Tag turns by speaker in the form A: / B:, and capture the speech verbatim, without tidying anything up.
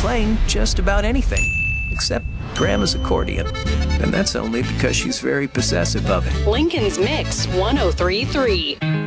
A: playing just about anything, except Grandma's accordion. And that's only because she's very possessive of it.
B: Lincoln's Mix one oh three point three.